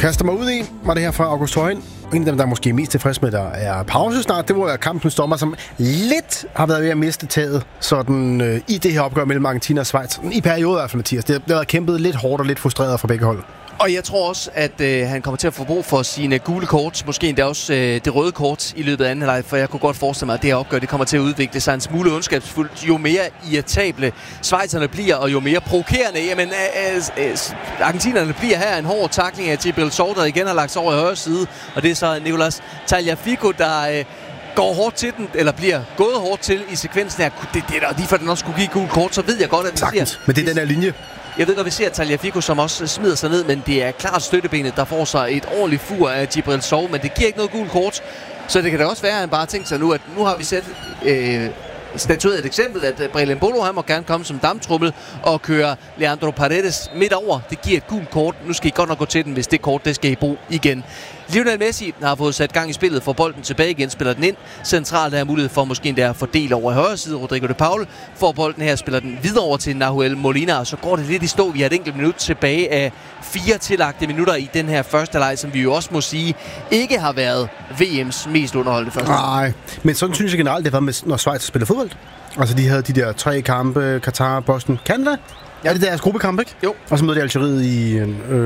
kaster mig ud i, var det her fra August Højen. En af dem, der er måske mest tilfreds med, der er pause snart, det var kampens dommer, som lidt har været ved at miste taget sådan, i det her opgør mellem Argentina og Schweiz. I perioder i hvert fald, Mathias. Det har været kæmpet lidt hårdt og lidt frustreret fra begge hold. Og jeg tror også, at han kommer til at få brug for sine gule kort, måske endda også det røde kort i løbet af anden halvleg, for jeg kunne godt forestille mig, at det her opgør det kommer til at udvikle sig en smule ondskabsfuldt. Jo mere irritable schweizerne bliver, og jo mere provokerende, jamen argentinerne bliver her en hård tackling af Gibril Sou, der igen har lagt sig over i højre side, og det er så Nicolas Tagliafico, der går hårdt til den, eller bliver gået hårdt til i sekvensen her. Det er da lige for, at den også skulle give gul kort, så ved jeg godt, at sagtens, men det er den her linje. Jeg ved godt, vi ser Tagliafico, som også smider sig ned, men det er klart støttebenet, der får sig et ordentligt fur af Gibril Sou, men det giver ikke noget gult kort. Så det kan da også være, at han bare tænker sig nu, at nu har vi set statueret et eksempel, at Brelin Bolo, han må gerne komme som damptrummel og køre Leandro Paredes midt over. Det giver et gult kort. Nu skal I godt nok gå til den, hvis det kort, det skal I bruge igen. Lionel Messi har fået sat gang i spillet, får bolden tilbage igen, spiller den ind. Centralt der er mulighed for måske endda at fordele over i højre side. Rodrigo de Paul får bolden her, spiller den videre over til Nahuel Molina, og så går det lidt i stå. Vi har et enkelt minut tilbage af 4 tillagte minutter i den her første leg, som vi jo også må sige ikke har været VM's mest underholdende første. Nej, men sådan synes jeg generelt, det har været, når Schweiz spiller fodbold. Altså de havde de der 3 kampe, Katar, Boston, Canada. Ja. Er det deres gruppekamp, ikke? Jo. Og så mødte de Algeriet i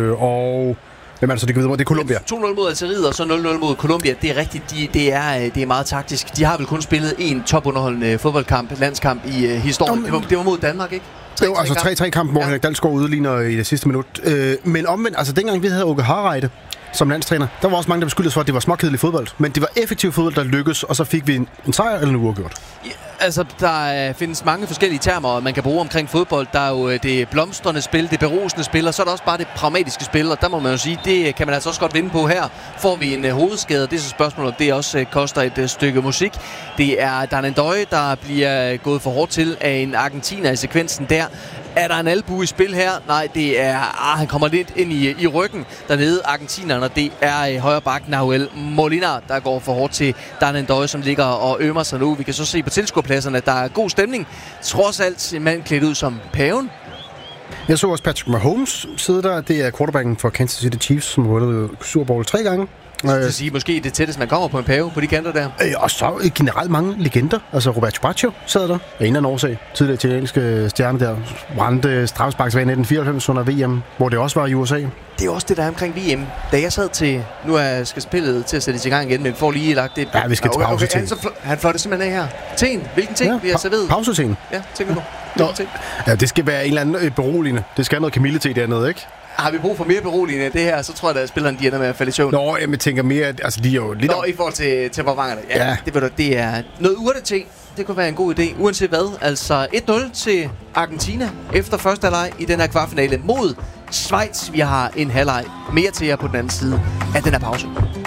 og hvem er det så, det går videre? Det er Colombia. 2-0 mod Algeriet, og så 0-0 mod Colombia. Det er rigtigt, det er meget taktisk. De har vel kun spillet en topunderholdende fodboldkamp, landskamp i historien. Det var mod Danmark, ikke? Det var altså 3-3 kampen, hvor Henrik Dalsgaard udligner i det sidste minut. Men omvendt, altså dengang vi havde Åke Hareide som landstræner, der var også mange, der beskyldte os for, at det var småkedelig fodbold. Men det var effektiv fodbold, der lykkedes, og så fik vi en sejr eller en uafgjort. Ja, altså, der findes mange forskellige termer, man kan bruge omkring fodbold. Der er jo det blomstrende spil, det berusende spil, og så er der også bare det pragmatiske spil. Og der må man jo sige, det kan man altså også godt vinde på her. Får vi en hovedskade, det er så spørgsmålet, om det også koster et stykke musik. Det er Darnan Døje, der bliver gået for hårdt til af en argentiner i sekvensen der. Er der en albue i spil her? Nej, det er... han kommer lidt ind i ryggen dernede, argentinerne, og det er højre bak Nahuel Molina, der går for hårdt til Darnan Døje, som ligger og ømmer sig nu. Vi kan så se på tilskuerpladserne, at der er god stemning. Trods alt en mand klædt ud som paven. Jeg så også Patrick Mahomes sidde der. Det er quarterbacken for Kansas City Chiefs, som har vundet Super Bowl 3 gange. Det sige måske det tætteste, man kommer på en pave på de kanter der. Og så generelt mange legender. Altså Roberto Baggio sad der. En anden årsag. Tidligere italienske stjerne der. Brændte straffesparksvær i 1994 under VM, hvor det også var i USA. Det er jo også det, der er omkring VM. Da jeg sad til... Nu skal spillet til at sætte i gang igen, men vi får lige lagt det... Ja, vi skal til pauseting. Han fløjte simpelthen af her. Teen. Hvilken ting vi har serveret? Pauseting. Ja, tænker du. Ja, det skal være en eller anden beroligende. Det skal have noget kamillete dernede, ikke? Har vi brug for mere beroligende end det her, så tror jeg, at spilleren de ender med at falde i søvn. Nå, jeg tænker mere, at altså, de er jo lidt... Nå, i forhold til temperamentet. Ja. Det er noget urteting. Det kunne være en god idé, uanset hvad. Altså 1-0 til Argentina efter første halvleg i den her kvartfinale mod Schweiz. Vi har en halvleg mere til jer på den anden side af den her pause.